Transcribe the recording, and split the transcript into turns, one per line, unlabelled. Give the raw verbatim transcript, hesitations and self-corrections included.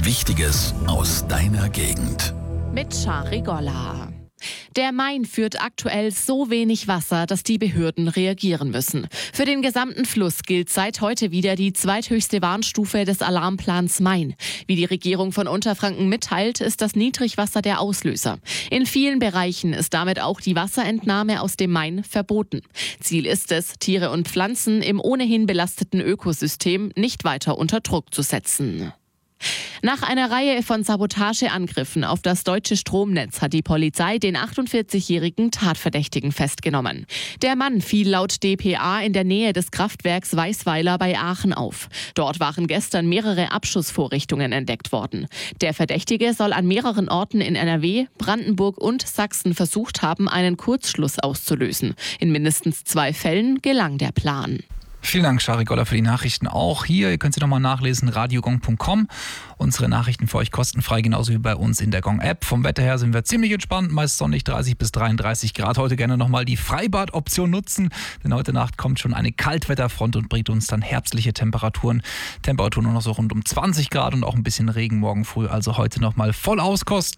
Wichtiges aus deiner Gegend.
Mit Shari Golla. Der Main führt aktuell so wenig Wasser, dass die Behörden reagieren müssen. Für den gesamten Fluss gilt seit heute wieder die zweithöchste Warnstufe des Alarmplans Main. Wie die Regierung von Unterfranken mitteilt, ist das Niedrigwasser der Auslöser. In vielen Bereichen ist damit auch die Wasserentnahme aus dem Main verboten. Ziel ist es, Tiere und Pflanzen im ohnehin belasteten Ökosystem nicht weiter unter Druck zu setzen. Nach einer Reihe von Sabotageangriffen auf das deutsche Stromnetz hat die Polizei den achtundvierzigjährigen Tatverdächtigen festgenommen. Der Mann fiel laut D P A in der Nähe des Kraftwerks Weißweiler bei Aachen auf. Dort waren gestern mehrere Abschussvorrichtungen entdeckt worden. Der Verdächtige soll an mehreren Orten in N R W, Brandenburg und Sachsen versucht haben, einen Kurzschluss auszulösen. In mindestens zwei Fällen gelang der Plan.
Vielen Dank, Shari Golla, für die Nachrichten auch hier. Ihr könnt sie nochmal nachlesen, radiogong punkt com. Unsere Nachrichten für euch kostenfrei, genauso wie bei uns in der Gong-App. Vom Wetter her sind wir ziemlich entspannt, meist sonnig, dreißig bis dreiunddreißig Grad. Heute gerne nochmal die Freibad-Option nutzen, denn heute Nacht kommt schon eine Kaltwetterfront und bringt uns dann herbstliche Temperaturen. Temperaturen nur noch so rund um zwanzig Grad und auch ein bisschen Regen morgen früh. Also heute nochmal voll auskosten.